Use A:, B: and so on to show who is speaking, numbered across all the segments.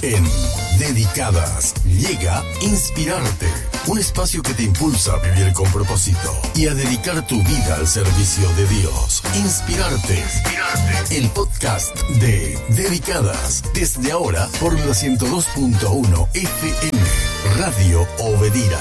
A: En Dedicadas llega Inspirarte, un espacio que te impulsa a vivir con propósito y a dedicar tu vida al servicio de Dios. Inspirarte, el podcast de Dedicadas, desde ahora por la 102.1 FM, Radio Obedira.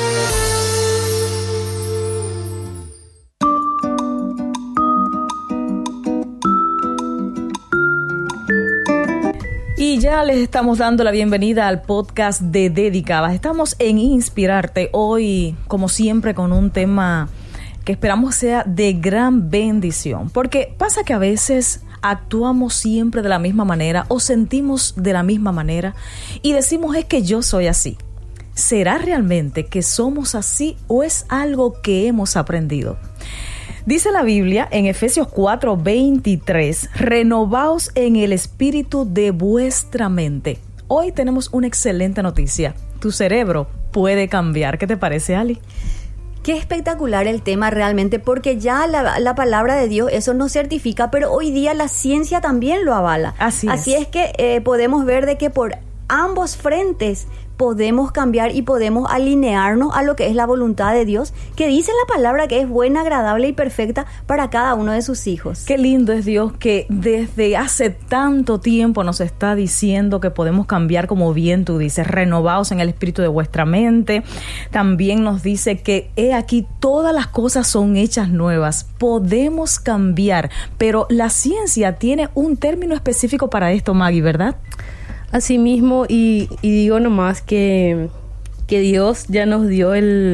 B: Y ya les estamos dando la bienvenida al podcast de Dedicadas. Estamos en Inspirarte hoy, como siempre, con un tema que esperamos sea de gran bendición. Porque pasa que a veces actuamos siempre de la misma manera o sentimos de la misma manera y decimos es que yo soy así. ¿Será realmente que somos así o es algo que hemos aprendido? Dice la Biblia en Efesios 4:23, renovaos en el espíritu de vuestra mente. Hoy tenemos una excelente noticia. Tu cerebro puede cambiar. ¿Qué te parece, Ali?
C: Qué espectacular el tema realmente, porque ya la palabra de Dios eso nos certifica, pero hoy día la ciencia también lo avala. Así es que podemos ver de que por ambos frentes podemos cambiar y podemos alinearnos a lo que es la voluntad de Dios, que dice la palabra que es buena, agradable y perfecta para cada uno de sus hijos.
B: Qué lindo es Dios que desde hace tanto tiempo nos está diciendo que podemos cambiar, como bien tú dices, renovaos en el espíritu de vuestra mente. También nos dice que he aquí todas las cosas son hechas nuevas. Podemos cambiar, pero la ciencia tiene un término específico para esto, Maggie, ¿verdad?
D: Asimismo, y digo nomás que Dios ya nos dio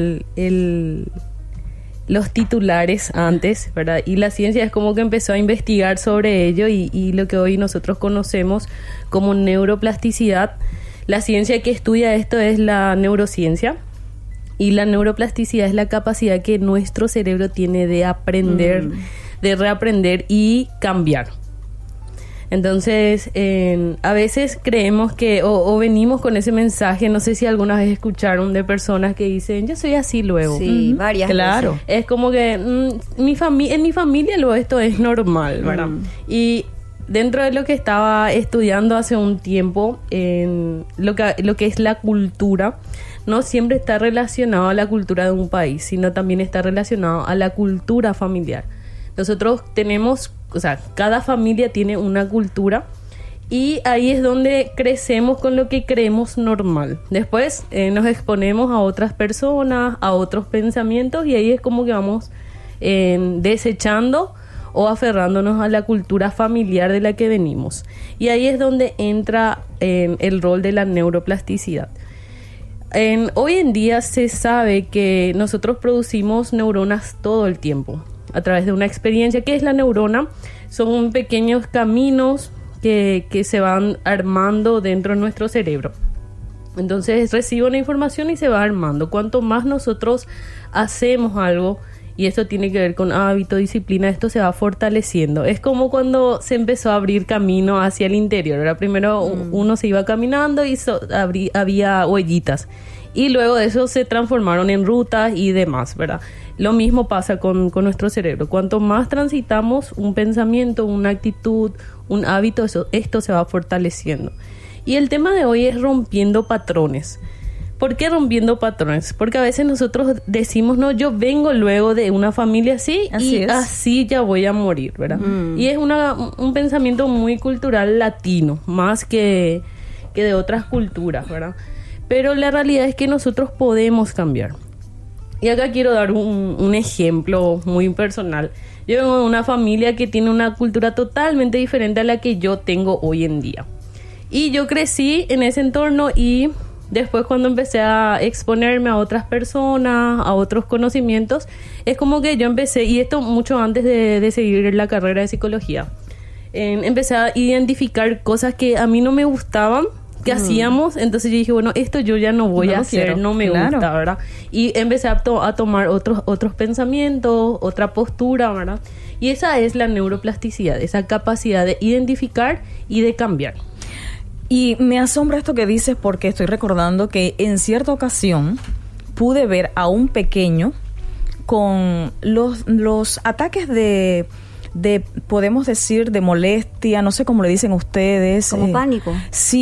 D: los titulares antes, ¿verdad? Y la ciencia es como que empezó a investigar sobre ello y lo que hoy nosotros conocemos como neuroplasticidad. La ciencia que estudia esto es la neurociencia, y la neuroplasticidad es la capacidad que nuestro cerebro tiene de aprender, de reaprender y cambiar. Entonces, a veces creemos que, o venimos con ese mensaje, no sé si alguna vez escucharon de personas que dicen, yo soy así luego.
C: Sí, varias
B: claro.
C: veces.
D: Es como que en mi familia luego esto es normal, ¿verdad? Y dentro de lo que estaba estudiando hace un tiempo, lo que es la cultura, no siempre está relacionado a la cultura de un país, sino también está relacionado a la cultura familiar. Nosotros tenemos, o sea, cada familia tiene una cultura y ahí es donde crecemos con lo que creemos normal. Después nos exponemos a otras personas, a otros pensamientos, y ahí es como que vamos desechando o aferrándonos a la cultura familiar de la que venimos. Y ahí es donde entra el rol de la neuroplasticidad. Hoy en día se sabe que nosotros producimos neuronas todo el tiempo a través de una experiencia. ¿Qué es la neurona? Son pequeños caminos que se van armando dentro de nuestro cerebro. Entonces recibe una información y se va armando. Cuanto más nosotros hacemos algo, y esto tiene que ver con hábito, disciplina, esto se va fortaleciendo. Es como cuando se empezó a abrir camino hacia el interior, ¿verdad? Primero uno se iba caminando y había huellitas. Y luego de eso se transformaron en rutas y demás, ¿verdad? Lo mismo pasa con nuestro cerebro. Cuanto más transitamos un pensamiento, una actitud, un hábito, esto se va fortaleciendo. Y el tema de hoy es rompiendo patrones. ¿Por qué rompiendo patrones? Porque a veces nosotros decimos, no, yo vengo luego de una familia así y así ya voy a morir, ¿verdad? Y es un pensamiento muy cultural latino, más que de otras culturas, ¿verdad? Pero la realidad es que nosotros podemos cambiar. Y acá quiero dar un ejemplo muy personal. Yo vengo de una familia que tiene una cultura totalmente diferente a la que yo tengo hoy en día. Y yo crecí en ese entorno, y después cuando empecé a exponerme a otras personas, a otros conocimientos, es como que yo empecé, y esto mucho antes de seguir la carrera de psicología, empecé a identificar cosas que a mí no me gustaban, que hacíamos. Entonces yo dije, bueno, esto yo ya no voy a hacer, no me gusta, ¿verdad? Y empecé a tomar otros pensamientos, otra postura, ¿verdad? Y esa es la neuroplasticidad, esa capacidad de identificar y de cambiar.
B: Y me asombra esto que dices, porque estoy recordando que en cierta ocasión pude ver a un pequeño con los ataques de podemos decir, de molestia, no sé cómo le dicen ustedes.
C: Como pánico.
B: Sí.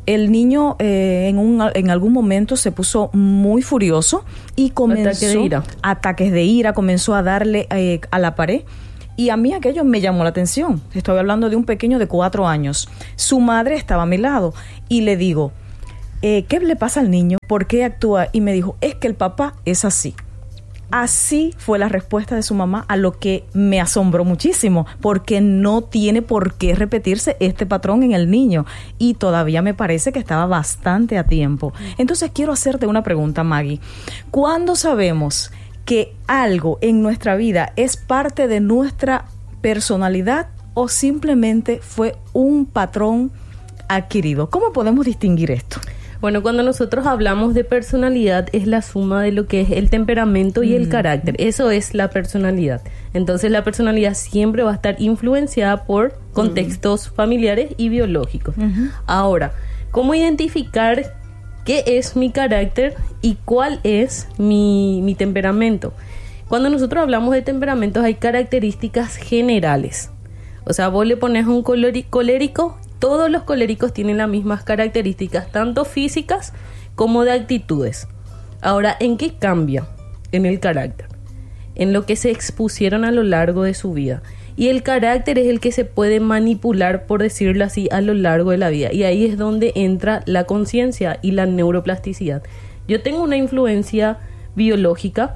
B: el niño en algún momento se puso muy furioso y comenzó ataques de ira, comenzó a darle a la pared. Y a mí aquello me llamó la atención. Estoy hablando de un pequeño de 4 años. Su madre estaba a mi lado y le digo, ¿qué le pasa al niño? ¿Por qué actúa? Y me dijo, es que el papá es así. Así fue la respuesta de su mamá, a lo que me asombró muchísimo, porque no tiene por qué repetirse este patrón en el niño. Y todavía me parece que estaba bastante a tiempo. Entonces quiero hacerte una pregunta, Maggie. ¿Cuándo sabemos que algo en nuestra vida es parte de nuestra personalidad o simplemente fue un patrón adquirido? ¿Cómo podemos distinguir esto?
D: Bueno, cuando nosotros hablamos de personalidad es la suma de lo que es el temperamento y el carácter. Eso es la personalidad. Entonces la personalidad siempre va a estar influenciada por contextos familiares y biológicos. Ahora, ¿cómo identificar qué es mi carácter y cuál es mi temperamento? Cuando nosotros hablamos de temperamentos hay características generales. O sea, vos le pones un colérico. Todos los coléricos tienen las mismas características, tanto físicas como de actitudes. Ahora, ¿en qué cambia? En el carácter, en lo que se expusieron a lo largo de su vida. Y el carácter es el que se puede manipular, por decirlo así, a lo largo de la vida. Y ahí es donde entra la conciencia y la neuroplasticidad. Yo tengo una influencia biológica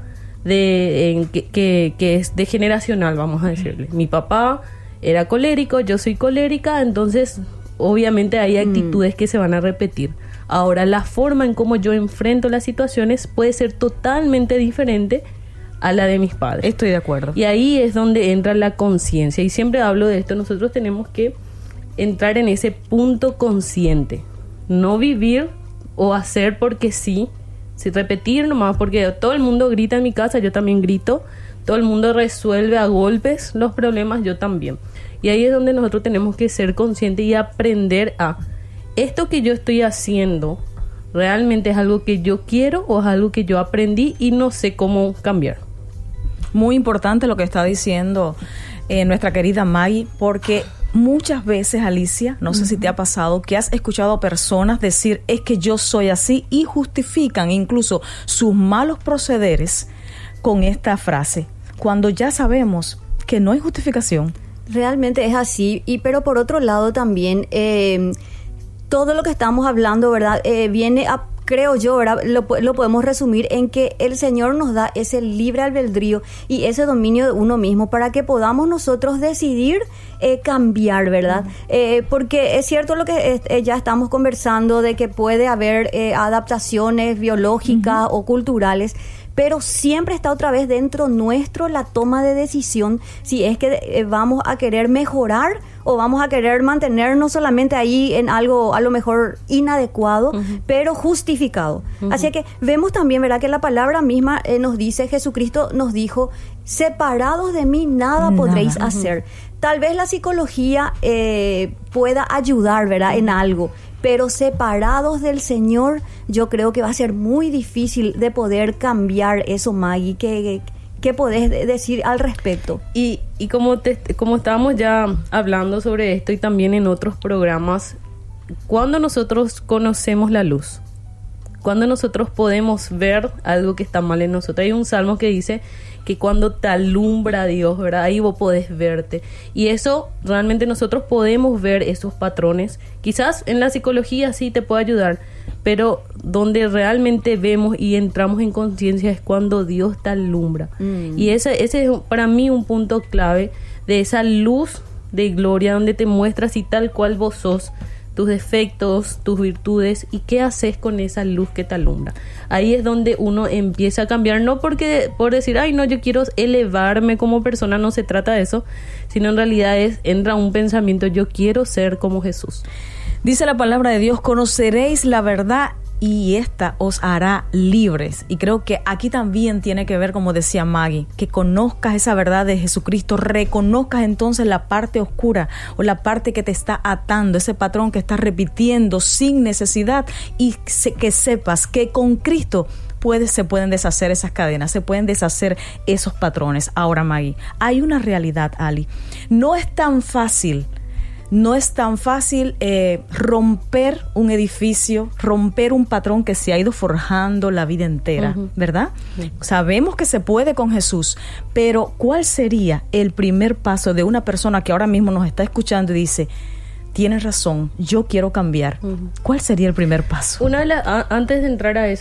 D: que es degeneracional, vamos a decirle. Mi papá era colérico, yo soy colérica, entonces obviamente hay actitudes que se van a repetir. Ahora, la forma en cómo yo enfrento las situaciones puede ser totalmente diferente a la de mis padres.
B: Estoy de acuerdo.
D: Y ahí es donde entra la conciencia. Y siempre hablo de esto, nosotros tenemos que entrar en ese punto consciente. No vivir o hacer porque sí, sin repetir nomás, porque todo el mundo grita en mi casa, yo también grito. Todo el mundo resuelve a golpes los problemas, yo también. Y ahí es donde nosotros tenemos que ser conscientes y aprender a esto que yo estoy haciendo, ¿realmente es algo que yo quiero o es algo que yo aprendí y no sé cómo cambiar?
B: Muy importante lo que está diciendo nuestra querida Maggie, porque muchas veces, Alicia, no sé si te ha pasado, que has escuchado a personas decir, es que yo soy así, y justifican incluso sus malos procederes con esta frase, cuando ya sabemos que no hay justificación.
C: Realmente es así, pero por otro lado también todo lo que estamos hablando, ¿verdad? Viene a, creo yo, ¿verdad? Lo podemos resumir en que el Señor nos da ese libre albedrío y ese dominio de uno mismo para que podamos nosotros decidir cambiar, ¿verdad? Porque es cierto lo que ya estamos conversando de que puede haber adaptaciones biológicas o culturales, pero siempre está otra vez dentro nuestro la toma de decisión si es que vamos a querer mejorar o vamos a querer mantenernos solamente ahí en algo a lo mejor inadecuado, pero justificado. Así que vemos también, ¿verdad?, que la palabra misma nos dice, Jesucristo nos dijo, separados de mí nada podréis hacer. Tal vez la psicología pueda ayudar, ¿verdad?, en algo, pero separados del Señor, yo creo que va a ser muy difícil de poder cambiar eso, Maggie. ¿Qué podés decir al respecto?
D: Y como estábamos ya hablando sobre esto y también en otros programas, cuando nosotros conocemos la luz, cuando nosotros podemos ver algo que está mal en nosotros, hay un salmo que dice que cuando te alumbra Dios, ¿verdad?, ahí vos podés verte. Y eso, realmente nosotros podemos ver esos patrones. Quizás en la psicología sí te puede ayudar, pero donde realmente vemos y entramos en conciencia es cuando Dios te alumbra. Y ese es para mí un punto clave de esa luz de gloria donde te muestras y tal cual vos sos, tus defectos, tus virtudes y qué haces con esa luz que te alumbra. Ahí es donde uno empieza a cambiar, no por decir, ay no, yo quiero elevarme como persona, no se trata de eso, sino en realidad entra un pensamiento, yo quiero ser como Jesús.
B: Dice la palabra de Dios, conoceréis la verdad y esta os hará libres. Y creo que aquí también tiene que ver, como decía Maggie, que conozcas esa verdad de Jesucristo, reconozcas entonces la parte oscura o la parte que te está atando, ese patrón que estás repitiendo sin necesidad, y que sepas que con Cristo se pueden deshacer esas cadenas, se pueden deshacer esos patrones. Ahora, Maggie, hay una realidad, Ali. No es tan fácil no es tan fácil romper un edificio, romper un patrón que se ha ido forjando la vida entera, ¿verdad? Sabemos que se puede con Jesús, pero ¿cuál sería el primer paso de una persona que ahora mismo nos está escuchando y dice, tienes razón, yo quiero cambiar? ¿Cuál sería el primer paso?
D: Antes de entrar a